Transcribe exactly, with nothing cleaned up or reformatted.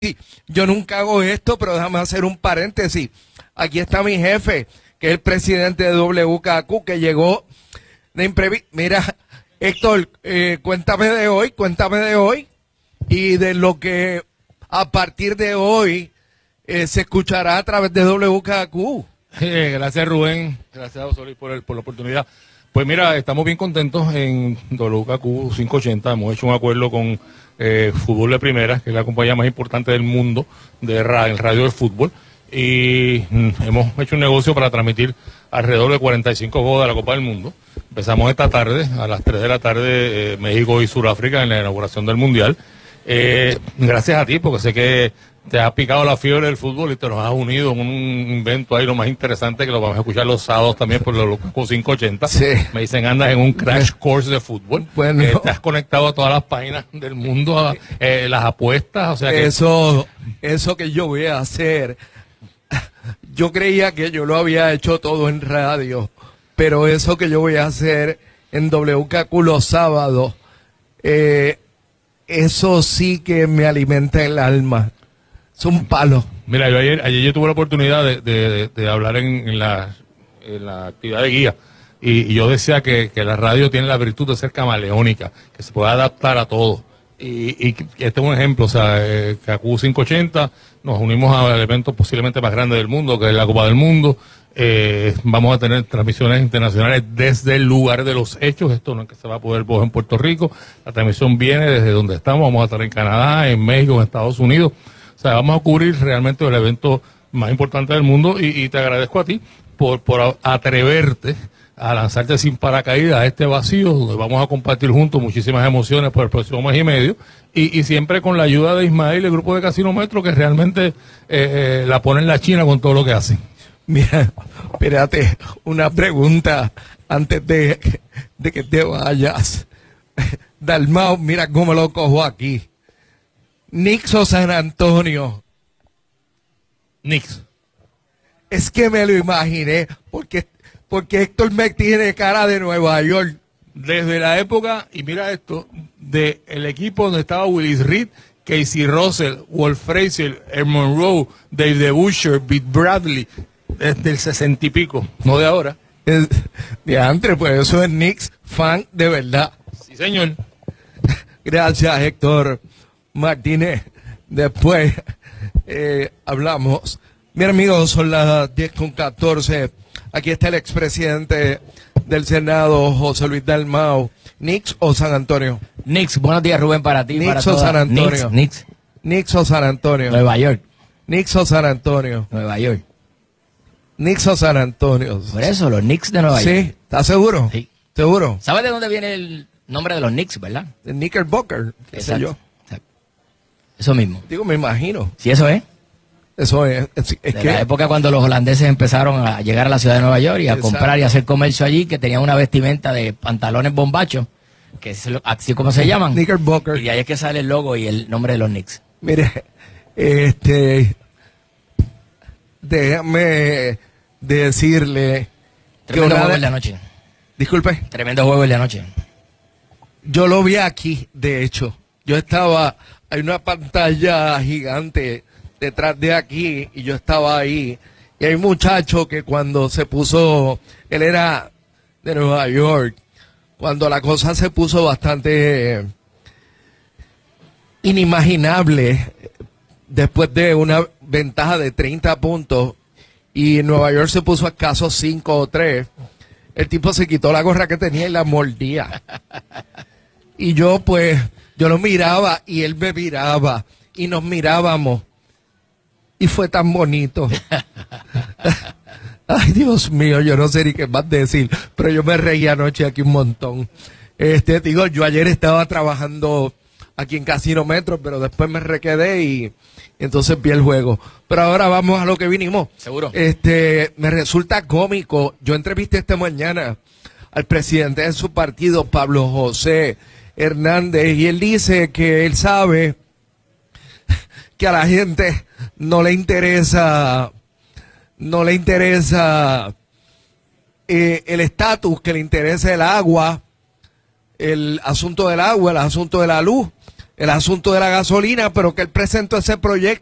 Sí, yo nunca hago esto, pero déjame hacer un paréntesis. Aquí está mi jefe, que es el presidente de W K Q, que llegó de imprevisto. Mira, Héctor, eh, cuéntame de hoy, cuéntame de hoy y de lo que a partir de hoy eh, se escuchará a través de W K Q. Eh, gracias, Rubén. Gracias, Osorio, por, el, por la oportunidad. Pues mira, estamos bien contentos en W K Q quinientos ochenta. Hemos hecho un acuerdo con eh, Fútbol de Primera, que es la compañía más importante del mundo de ra el radio del fútbol. Y mm, hemos hecho un negocio para transmitir alrededor de cuarenta y cinco juegos de la Copa del Mundo. Empezamos esta tarde, a las tres de la tarde, eh, México y Sudáfrica en la inauguración del Mundial. Eh, gracias a ti, porque sé que te ha picado la fiebre del fútbol y te nos has unido en un invento ahí lo más interesante, que lo vamos a escuchar los sábados también por los quinientos ochenta. Sí. Me dicen, andas en un crash course de fútbol. Bueno. Eh, te has conectado a todas las páginas del mundo, a, eh, las apuestas, o sea que... Eso, eso que yo voy a hacer, yo creía que yo lo había hecho todo en radio, pero eso que yo voy a hacer en W K Q los sábados, eh, eso sí que me alimenta el alma. Es un palo. Mira, yo ayer, ayer yo tuve la oportunidad de, de, de, de hablar en, en, la, en la actividad de guía y, y yo decía que, que la radio tiene la virtud de ser camaleónica, que se puede adaptar a todo. Y, y este es un ejemplo, o sea, eh, K Q quinientos ochenta, nos unimos al evento posiblemente más grande del mundo, que es la Copa del Mundo. Eh, vamos a tener transmisiones internacionales desde el lugar de los hechos. Esto no es que se va a poder ver en Puerto Rico, la transmisión viene desde donde estamos. Vamos a estar en Canadá, en México, en Estados Unidos. O sea, vamos a cubrir realmente el evento más importante del mundo y, y te agradezco a ti por, por atreverte a lanzarte sin paracaídas a este vacío, donde vamos a compartir juntos muchísimas emociones por el próximo mes y medio, y, y siempre con la ayuda de Ismael y el grupo de Casino Metro, que realmente eh, eh, la ponen la China con todo lo que hacen. Mira, espérate, una pregunta antes de, de que te vayas. Dalmau, mira cómo lo cojo aquí. Knicks o San Antonio. Knicks. Es que me lo imaginé, porque, porque Héctor me tiene cara de Nueva York. Desde la época, y mira esto, de el equipo donde estaba Willis Reed, Casey Russell, Walt Frazier, Ed Monroe, Dave Butcher, Beat Bradley, desde el sesenta y pico, no de ahora. Es, de antes, pues eso es Knicks fan de verdad. Sí, señor. Gracias, Héctor Martínez. Después eh, hablamos. Mi amigo, son las diez con catorce. Aquí está el expresidente del Senado, José Luis Dalmau. ¿Knicks o San Antonio? Knicks, buenos días, Rubén, para ti. ¿Knicks para o San Antonio? Knicks, Knicks. ¿Knicks o San Antonio? Nueva York. ¿Knicks o San Antonio? Nueva York. ¿Knicks o San Antonio? Por eso, los Knicks de Nueva ¿Sí? York. ¿Estás seguro? Sí. ¿Seguro? ¿Sabes de dónde viene el nombre de los Knicks, verdad? De Knickerbocker, qué sé yo. Exacto. Eso mismo. Digo, me imagino. Sí, eso es. Eso es. Es, es De que... la época cuando los holandeses empezaron a llegar a la ciudad de Nueva York y a Exacto. comprar y a hacer comercio allí, que tenían una vestimenta de pantalones bombachos, que es lo- así como se llaman. Knickerbocker. Y de ahí es que sale el logo y el nombre de los Knicks. Mire, este, déjame decirle que Tremendo una juego de- el de anoche. disculpe, Tremendo juego el de anoche. yo lo vi aquí, de hecho, yo estaba, hay una pantalla gigante detrás de aquí y yo estaba ahí y hay un muchacho que cuando se puso, él era de Nueva York, cuando la cosa se puso bastante inimaginable, después de una ventaja de treinta puntos y Nueva York se puso a escasos cinco o tres, el tipo se quitó la gorra que tenía y la mordía. Y yo pues, yo lo miraba y él me miraba y nos mirábamos y fue tan bonito. Ay, Dios mío, yo no sé ni qué más decir, pero yo me reí anoche aquí un montón. Este, digo, yo ayer estaba trabajando aquí en Casino Metro, pero después me requedé y, y entonces vi el juego. Pero ahora vamos a lo que vinimos. Seguro. Este, me resulta cómico. Yo entrevisté esta mañana al presidente de su partido, Pablo José Hernández, y él dice que él sabe que a la gente no le interesa, no le interesa eh, el estatus, que le interesa el agua, el asunto del agua, el asunto de la luz. el asunto de la gasolina, pero que él presentó ese proyecto